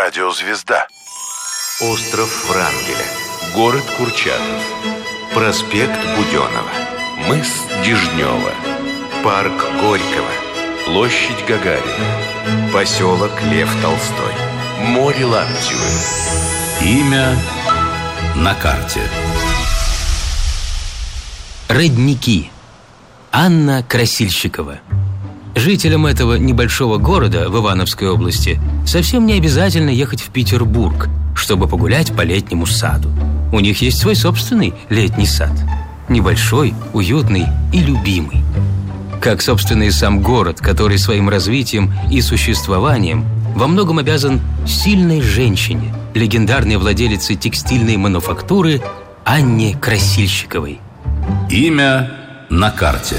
Радиозвезда. Остров Врангеля. Город Курчатов. Проспект Буденова. Мыс Дежнева. Парк Горького. Площадь Гагарина. Поселок Лев Толстой. Море Лаптевы. Имя на карте. Родники. Анна Красильщикова. Жителям этого небольшого города в Ивановской области совсем не обязательно ехать в Петербург, чтобы погулять по летнему саду. У них есть свой собственный летний сад. Небольшой, уютный и любимый. Как, собственно, и сам город, который своим развитием и существованием во многом обязан сильной женщине, легендарной владелице текстильной мануфактуры Анне Красильщиковой. Имя на карте.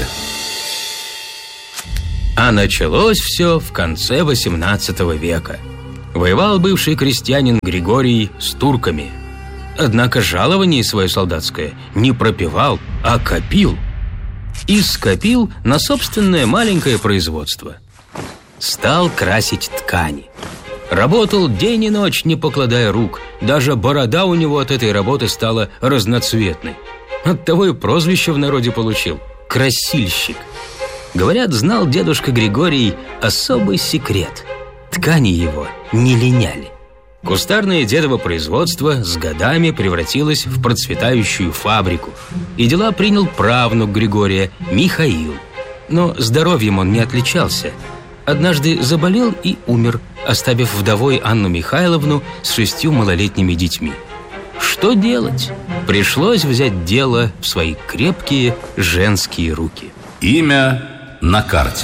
А началось все в конце XVIII века. Воевал бывший крестьянин Григорий с турками. Однако жалование свое солдатское не пропивал, а копил. И скопил на собственное маленькое производство. Стал красить ткани. Работал день и ночь, не покладая рук. Даже борода у него от этой работы стала разноцветной. Оттого и прозвище в народе получил – красильщик. Говорят, знал дедушка Григорий особый секрет. Ткани его не линяли. Кустарное дедово производство с годами превратилось в процветающую фабрику. И дела принял правнук Григория, Михаил. Но здоровьем он не отличался. Однажды заболел и умер, оставив вдовой Анну Михайловну с 6 малолетними детьми. Что делать? Пришлось взять дело в свои крепкие женские руки. Имя на карте.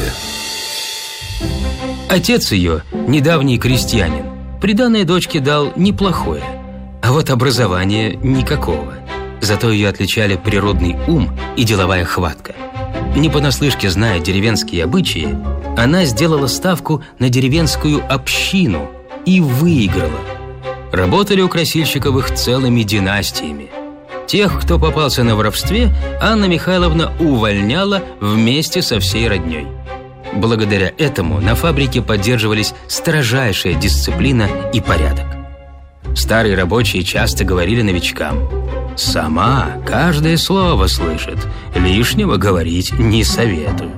Отец ее, недавний крестьянин, приданое дочке дал неплохое, а вот образования никакого. Зато ее отличали природный ум и деловая хватка. Не понаслышке зная деревенские обычаи, она сделала ставку на деревенскую общину и выиграла. Работали у Красильщиковых целыми династиями. Тех, кто попался на воровстве, Анна Михайловна увольняла вместе со всей родней. Благодаря этому на фабрике поддерживались строжайшая дисциплина и порядок. Старые рабочие часто говорили новичкам: «Сама каждое слово слышит, лишнего говорить не советую».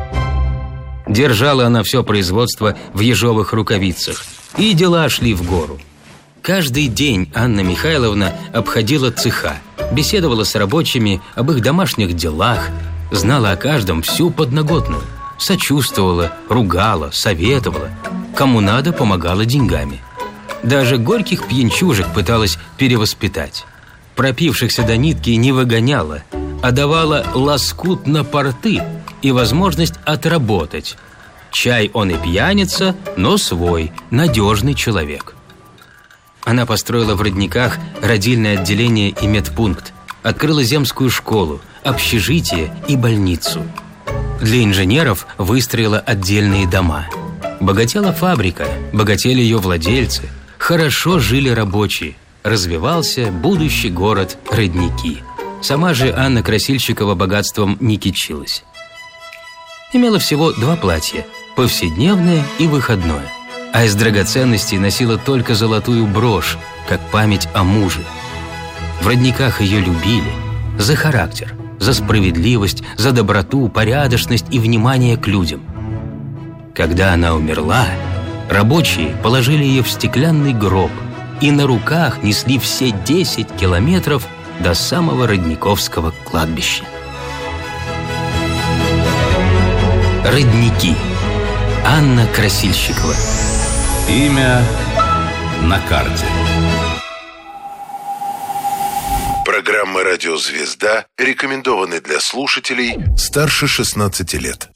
Держала она все производство в ежовых рукавицах, и дела шли в гору. Каждый день Анна Михайловна обходила цеха, беседовала с рабочими об их домашних делах, знала о каждом всю подноготную, сочувствовала, ругала, советовала, кому надо, помогала деньгами. Даже горьких пьянчужек пыталась перевоспитать. Пропившихся до нитки не выгоняла, а давала лоскут на порты и возможность отработать. Чай он и пьяница, но свой, надежный человек. Она построила в Родниках родильное отделение и медпункт, открыла земскую школу, общежитие и больницу. Для инженеров выстроила отдельные дома. Богатела фабрика, богатели ее владельцы, хорошо жили рабочие, развивался будущий город Родники. Сама же Анна Красильщикова богатством не кичилась. Имела всего 2 платья – повседневное и выходное. А из драгоценностей носила только золотую брошь, как память о муже. В Родниках ее любили за характер, за справедливость, за доброту, порядочность и внимание к людям. Когда она умерла, рабочие положили ее в стеклянный гроб и на руках несли все 10 километров до самого Родниковского кладбища. Родники. Анна Красильщикова. Имя на карте. Программа «Радиозвезда» рекомендованы для слушателей старше 16 лет.